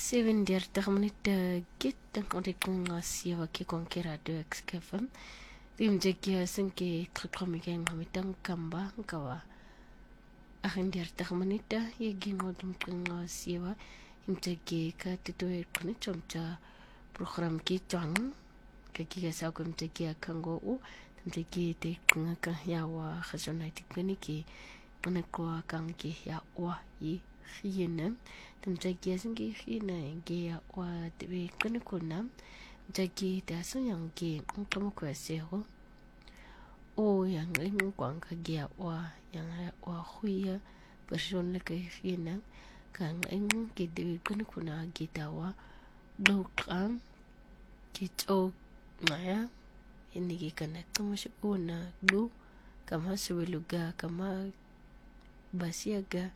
37 minute kita kung siya ki kung kira do XKFM rim jeki sinki tkhamigen hamitang kamba kawa ahin 30 minute yegi ngodum kung siya imteki ka titoe kuni chomcha program ki chang kaki sa kum teki kango u teki te kung ka yawa khasonai tikni ki ko kang ki ya wa yi khiyena teki sinki khina ge ya wa tebe kuni kunam teki ta yang ge ngkamo ko seho o yang ngi kwang ka ge wa yang wa khuya person le ke khina kang eng ki tebe kuni kuna gitawa dokam ki to maya ini ki kana kama shuna du kama suweluga kama basiaga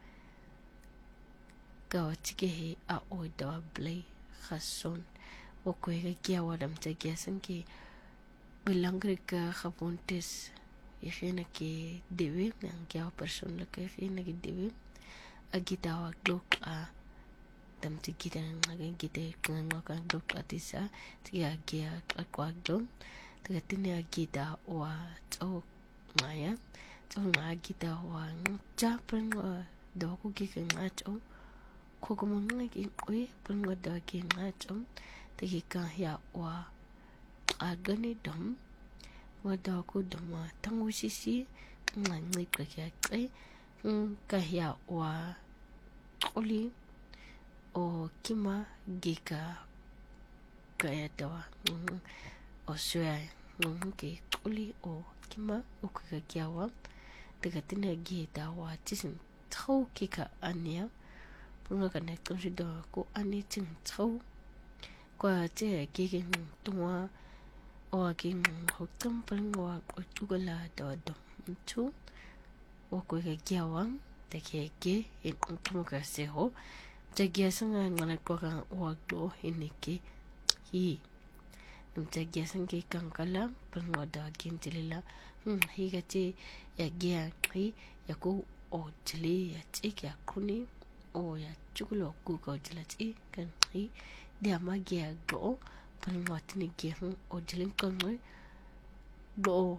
kawatike a oida blay khason o kwega kia wadam tagia sanki bilangrika khapuntes ykhina ki dewe yang kia person la ke khina ki dewe agitawa glok a dam tigita ngagen gite ngaka glok atisa tiga kia kwa glon tigatini agita wa to maya to ngagita wa chapren wa doku ki ngacho kokomanga ki kwe pulnga da ki ngacho teki ka ya wa agani dom wa da ku dom wa tangu sisi ngai ka ya kai ka ya wa oli o kima gika ka ya da o sua ki oli o kima o ka kia wa teka tina gi da wa tisin tau ki ka ania punga kana consider ko ani ting tau kwa te ki tungwa o ki hotam pangwa o tugala da do tu o ko ka kia wa te ke e kumo ka se ho te kia sanga ngana ko ka o do iniki hi te kia sanga kankala pangwa da kintilila hi ka te ya gia hi ya ko o tili ya tiki ya kuni o ya chukulo kuko tila ti kan hi dia magia go pangwatini ge o dilin kongwe go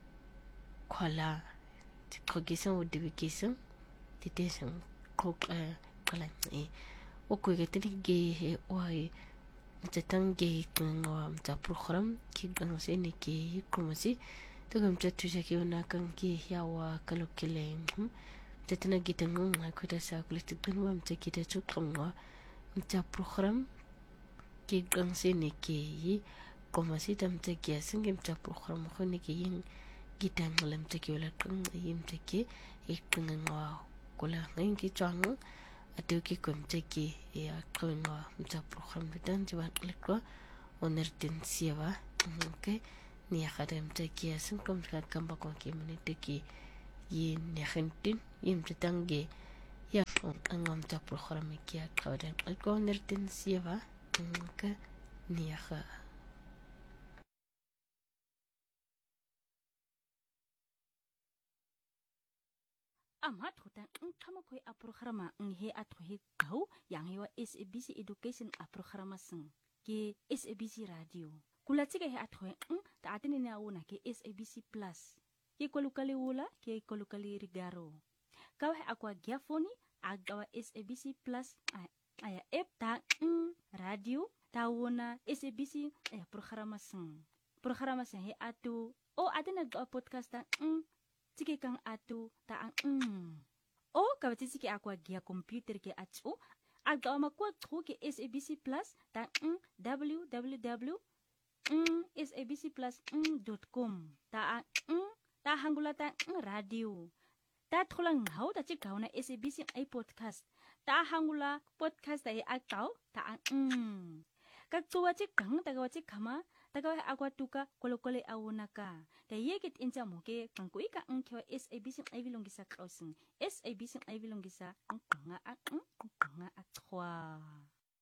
kwala ti kogisan o divikisan ti tesan kok kala ni o ko ge tini ge he o ai tatang ge ngwa ta program ki gan se ni ki komasi to gam chatu ja ki ona kan ki yawa kalokele tetana kita ngunga kuda sa kulitik binwa mta kita chukongwa mta program ki gangse ni ki yi komasi tam mta kia singi mta program khuni ki yin kita ngalam mta ki wala kung yi mta ki ikunga ngwa kula ngayin ki chwanga atu ki kum mta ki ya kungwa mta program bidan jiwa klikwa onertin siyawa okay ni akada mta kia singi mta kamba kwa ki manita ki yi nekhentin yim tange ya angam ta program kia kawadan ko nertin sieva ka niya amat hutan kama koi a programa he atho he kau yang hewa SABC education a programa sing ke SABC radio kulatika he atho ta atini na una ke SABC plus ke kolukali ula ke kolukali rigaro kau he akwa giafoni agawa SABC plus aya app ta radio ta una SABC programa sing he atu o adina ga podcast ta tike kang atu ta o kawati tike akwa gia computer ke atu agawa makwa ke SABC plus ta www.sabcplus.com ta ta hangula ta radio ta tholang hau ta chikaw na SABC ay podcast ta hangula podcast ay akaw ta kaktuwa chikang tagawa chikama tagawa agwa tuka kolokole awuna ka ta yekit incha moke kangkui ka angkyo SABC ay bilongisa crossing SABC ay bilongisa ang nga atwa